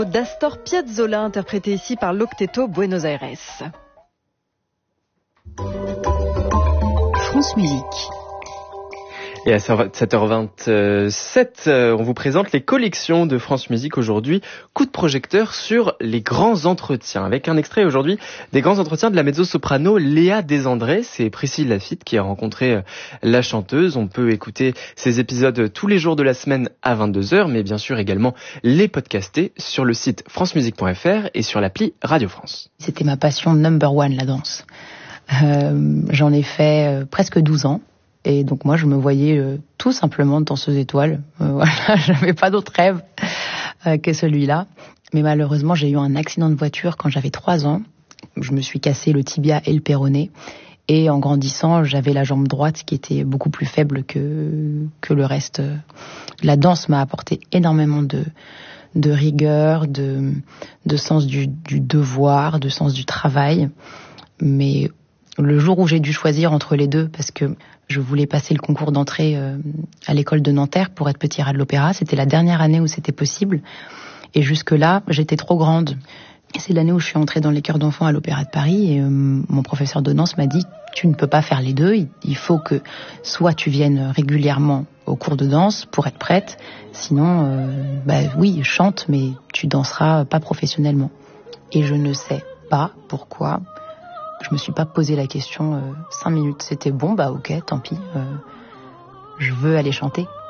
d'Astor Piazzolla, interprété ici par l'Octeto Buenos Aires. France Musique. Et à 7h27, on vous présente les collections de France Musique aujourd'hui. Coup de projecteur sur les grands entretiens. Avec un extrait aujourd'hui des grands entretiens de la mezzo-soprano Léa Desandré. C'est Priscille Lafitte qui a rencontré la chanteuse. On peut écouter ces épisodes tous les jours de la semaine à 22h, mais bien sûr également les podcaster sur le site francemusique.fr et sur l'appli Radio France. C'était ma passion number one, la danse. J'en ai fait presque 12 ans. Et donc moi, je me voyais tout simplement danseuse étoile. Voilà, j'avais pas d'autre rêve que celui-là. Mais malheureusement, j'ai eu un accident de voiture quand j'avais 3 ans. Je me suis cassé le tibia et le péroné. Et en grandissant, j'avais la jambe droite qui était beaucoup plus faible que le reste. La danse m'a apporté énormément de rigueur, de sens du devoir, de sens du travail. Mais le jour où j'ai dû choisir entre les deux, parce que je voulais passer le concours d'entrée à l'école de Nanterre pour être petit rat de l'opéra, c'était la dernière année où c'était possible. Et jusque-là, j'étais trop grande. Et c'est l'année où je suis entrée dans les chœurs d'enfants à l'Opéra de Paris. Et mon professeur de danse m'a dit « Tu ne peux pas faire les deux. Il faut que soit tu viennes régulièrement au cours de danse pour être prête. Sinon, oui, chante, mais tu danseras pas professionnellement. » Et je ne sais pas pourquoi. Je me suis pas posé la question 5 minutes. C'était bon, ok, tant pis. Je veux aller chanter.